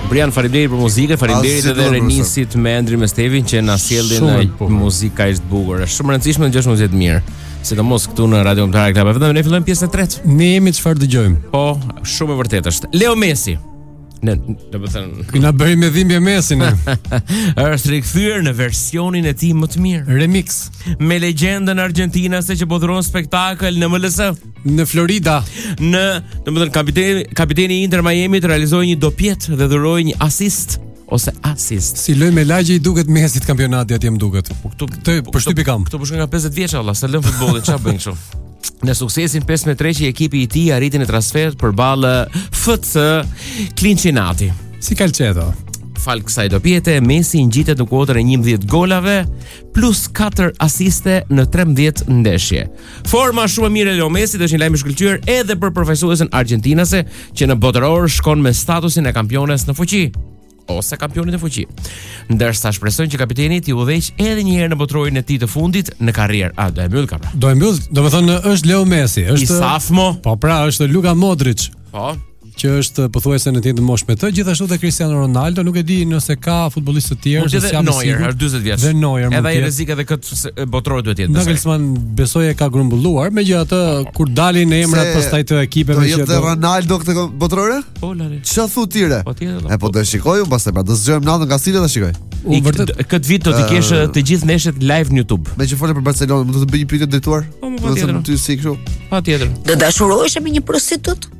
Brian, faleminderit për muzikën, faleminderit edhe Renisit me Andri Mestevin që na sjellin muzikë kaq të bukur. Është shumë e rëndësishme të dëgjosh muzikë të mirë. Sidomos këtu në Radio Kombëtare Klab FM. Ne fillojmë pjesën e tretë. Ne jemi çfarë dëgjojmë. Po, shumë e vërtetë është. Leo Messi. Ne, do të thënë, na bëri me dhimbje Messin. Është rikthyer në versionin e tij më të mirë. Remix me legjendën argjentinase që po dhuron spektakël në MLS. Në Florida. Domethënë kapiteni i Inter Miami realizoi një dopjet dhe dhuroi një assist. Si loj me lagje i duket Messit kampionati atje më duket. Këtë përshtypi kam. Këto po shkojnë nga 50 vjeç Allah, sa lën futbollin, çfarë bëjnë kështu? Në suksesin 5-3 që ekipi i tij arriti në transfer përballë FC Cincinnati. Si Calcedo. Fal kësaj dopjete, Messi ngjitet në kuotën e 11 golave plus 4 asiste në 13 ndeshje. Forma shumë e mirë e Leo Messit është një lajm i shkëlqyer edhe për përfaqësuesen argjentinase që në botëror shkon me statusin e kampiones në fuqi ose kampionit në fuqi. Ndërsa shpresojnë që kapiteni t'i udhëheq edhe një herë në botrorin e tij të fundit në karrierë. Do e mbyll kapra. Do të thonë është Leo Messi, është Isafmo. Po pra, është Luka Modric. Po. Që është pothuajse në të moshë me të, gjithashtu dhe Cristiano Ronaldo, nuk e di nëse ka futbollistë të tjerë, se jam i sigurt. Është 40 vjeç. Dhe Neuer. Edhe ai rrezik edhe këtë botror duhet jetë. Nagelsmann besoj e ka grumbulluar, megjithatë kur dalin emrat pastaj të ekipeve që do Ronaldo këtë botrore? Po lari. Çfarë thu tire? Po tjetër. Po do shikoj unë pastaj, do zgjohem natën nga Sile ta shikoj. Vërtet këtë vit do të kesh të gjithë ndeshjet live në YouTube. Me që folën për Barcelonën, mund të bëj një pyetje drejtuar? Po tjetër. Ty si kështu? Patjetër. Do dashurohesh me një prostitut?